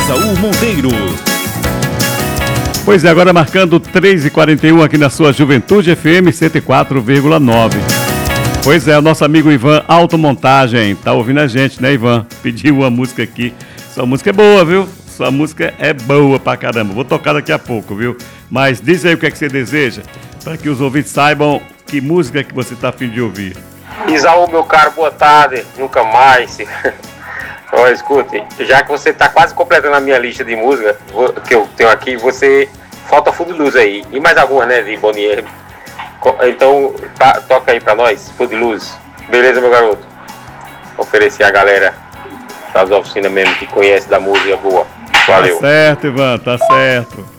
Isaú Monteiro. Pois é, agora marcando 3h41 aqui na sua Juventude FM 104,9. Pois é, o nosso amigo Ivan Automontagem tá ouvindo a gente, né, Ivan? Pediu uma música aqui. Sua música é boa, viu? Sua música é boa pra caramba. Vou tocar daqui a pouco, viu? Mas diz aí o que é que você deseja, para que os ouvintes saibam que música que você tá a fim de ouvir. Isaú, meu caro, boa tarde. Nunca mais. Ó, escute, já que você tá quase completando a minha lista de música que eu tenho aqui, você falta Food Luz aí. E mais algumas, né, de Bonnier. Então, toca aí pra nós, Food Luz. Beleza, meu garoto? Oferecer a galera das oficinas mesmo que conhece da música boa. Valeu. Tá certo, Ivan, tá certo.